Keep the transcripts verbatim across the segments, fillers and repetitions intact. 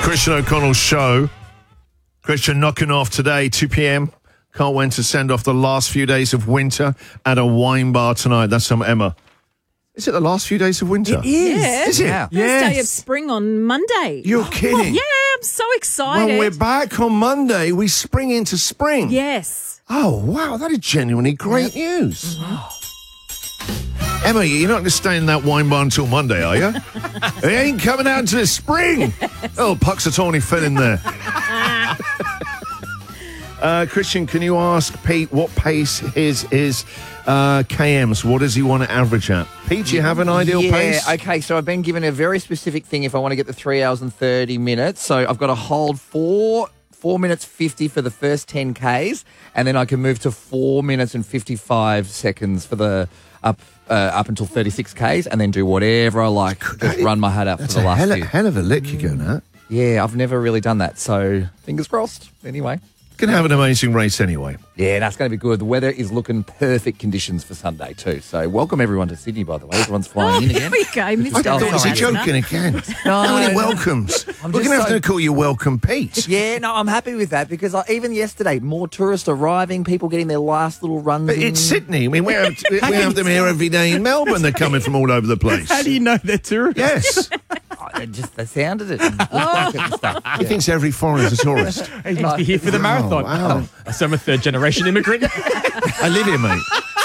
Christian O'Connell Show. Christian knocking off today, two p.m. Can't wait to send off the last few days of winter at a wine bar tonight. That's from Emma. Is it the last few days of winter? It is. Yeah. Is it? Yeah. First day of Yes. spring on Monday. You're kidding. Yeah, I'm so excited. When we're back on Monday, we spring into spring. Yes. Oh, wow. That is genuinely great news. Emma, you're not going to stay in that wine bar until Monday, are you? It ain't coming out until spring. Oh, Puxatawny fell in there. uh, Christian, can you ask Pete what pace is his uh, K Ms? What does he want to average at? Pete, do you have an ideal yeah, pace? okay, so I've been given a very specific thing if I want to get the three hours and thirty minutes. So I've got to hold four, four minutes fifty for the first ten Ks, and then I can move to four minutes and fifty-five seconds for the up uh, up until thirty-six Ks, and then do whatever I like. Just run my head out for That's the a last hell, few. hell of a lick you're going at. Yeah, I've never really done that, so fingers crossed. Anyway. Going to have an amazing race anyway. Yeah, that's going to be good. The weather is looking perfect conditions for Sunday too. So welcome everyone to Sydney, by the way. Everyone's flying Oh, in here again. we go, Mister I thought, is he Listener. joking again? No, How many no. welcomes? I'm We're just going to have so- to call you Welcome Pete. Yeah, no, I'm happy with that because I, even yesterday, more tourists arriving, people getting their last little runs. But in. it's Sydney. I mean, we have, we have them here every day in Melbourne. They're coming from all over the place. How do you know they're tourists? Yes. I just they sounded it. And looked like it and stuff. He thinks every foreigner's a tourist. He must be here for the Oh, marathon. wow. Oh, so I'm a third generation immigrant. I live here, mate.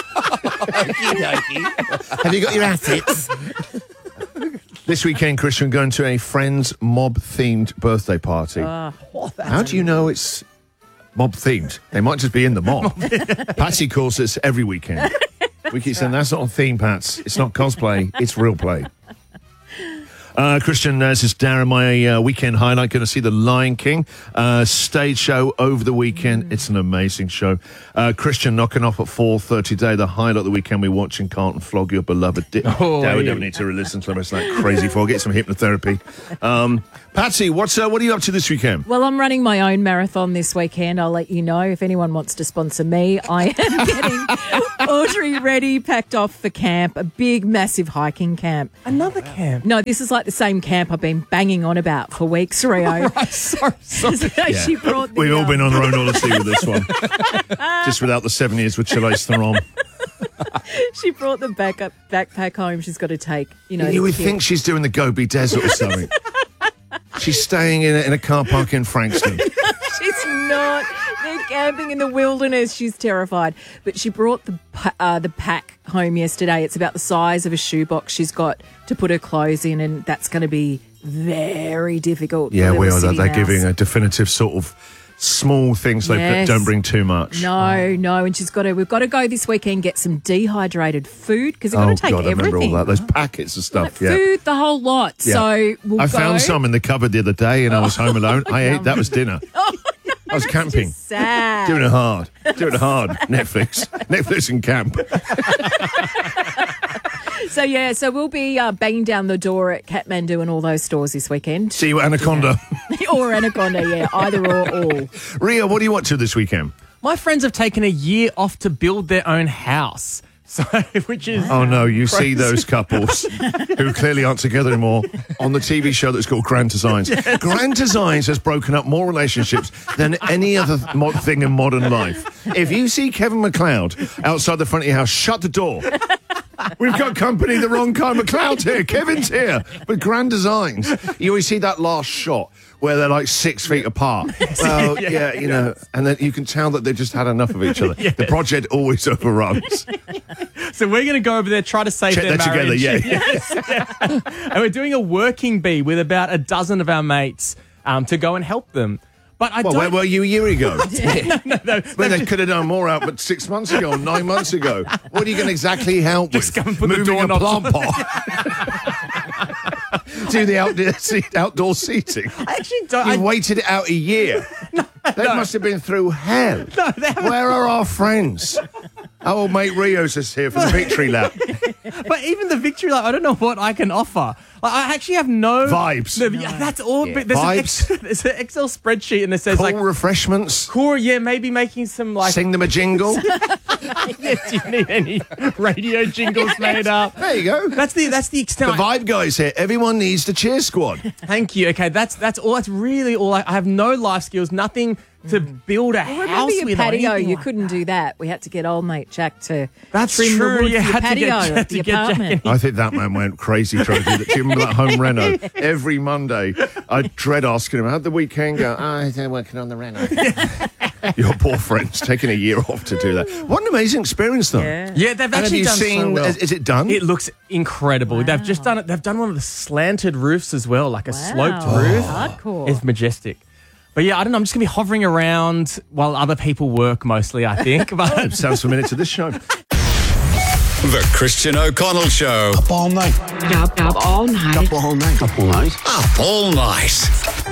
Have you got your assets? This weekend, Christian, going to a friend's mob-themed birthday party. How do you know it's mob-themed? They might just be in the mob. Patsy calls us every weekend. We keep saying, that's not a theme, Pats. It's not cosplay. It's real play. Uh, Christian, uh, this is Darren, my uh, weekend highlight. Going to see The Lion King uh, stage show over the weekend. It's an amazing show. Uh, Christian knocking off at four thirty today. The highlight of the weekend we're watching Can't Flog Your Beloved. Di- Oh, Darren, we yeah. don't need to listen to the rest of that crazy for. Get some hypnotherapy. Um, Patsy, what's uh, what are you up to this weekend? Well, I'm running my own marathon this weekend. I'll let you know if anyone wants to sponsor me. I am getting Audrey ready, packed off for camp, a big, massive hiking camp. Another camp. No, this is like the same camp I've been banging on about for weeks, Rio. Sorry, sorry. So she brought the, We've all um, been on our own odyssey with this one. Just without the seven years with Charlize Theron. She brought the back up, backpack home. She's got to take, you know. You the would kid. think she's doing the Gobi Desert or something. She's staying in a, in a car park in Frankston. She's not. They're camping in the wilderness. She's terrified. But she brought the pa- uh, the pack home yesterday. It's about the size of a shoebox she's got to put her clothes in, and that's going to be very difficult. for Yeah, we little are. city They're house. giving a definitive sort of small things they Yes. put, don't bring too much. No, no, and she's got to. We've got to go this weekend get some dehydrated food because they've got Oh, to take God, I remember everything. all that. Those packets of stuff, Like yeah. food, the whole lot. Yeah. So we'll I go. found some in the cupboard the other day and I was home alone. I ate, that was dinner. I was camping. Just sad. Doing it hard. Doing it hard. Netflix. Netflix and camp. So yeah, so we'll be uh, banging down the door at Kathmandu and all those stores this weekend. See you at Anaconda. Or Anaconda, yeah, either or all. Ria, what do you want to this weekend? My friends have taken a year off to build their own house. So, which is Oh, no, you see those couples who clearly aren't together anymore on the T V show that's called Grand Designs. Grand Designs has broken up more relationships than any other mo- thing in modern life. If you see Kevin McLeod outside the front of your house, shut the door. We've got company, the wrong kind. McLeod's here, Kevin's here. But Grand Designs, you always see that last shot where they're like six feet apart. Well, yeah, Yeah, you know, and then you can tell that they've just had enough of each other. The project always overruns. so we're going to go over there, try to save Check their that together, marriage. yeah. Yes, yeah. And we're doing a working bee with about a dozen of our mates um, to go and help them. But I Well, don't. where were you a year ago? no, no, no. Well, they could have done more out, but six months ago, or nine months ago. What are you going to exactly help Just with? come and put the Moving a doorknobs plant on. pot. Do the outdoor, seat, outdoor seating. I actually don't. You I, waited it out a year. They must have been through hell. no, they haven't. Where are our friends? Our old mate Rio's is here for the victory lap. But even the victory lap, I don't know what I can offer. I actually have no Vibes. No, yeah, that's all. Yeah. But there's, Vibes. An Excel, there's an Excel spreadsheet, and it says Cool like, refreshments. cool, yeah, maybe making some like. Sing them a jingle. Yeah, do you need any radio jingles made up? There you go. That's the that's the The extent. I- vibe guys here. Everyone needs the cheer squad. Thank you. Okay, that's that's all. That's really all. I, I have no life skills. Nothing to build a Well, house remember your with. or patio? anything You like- couldn't do that. We had to get old mate Jack to That's trim true. the wood You for your had to get patio Jack at to the get Jack apartment. I think that man went crazy trying to do that. Do you remember that home reno? Every Monday, I dread asking him, how'd the weekend go? Oh, they're working on the reno. Your poor friend's taking a year off to do that. What an amazing experience, though. Yeah. Yeah, they've And have actually you done so seen, well. is, is it done? It looks incredible. They've just done it. They've done one of the slanted roofs as well, like a sloped Wow. roof. Hardcore. It's majestic. But yeah, I don't know. I'm just gonna be hovering around while other people work mostly. I think. But Sounds familiar to this show. The Christian O'Connell Show. Up all night. Up, up all night. Up all night. Up all night. Up all night.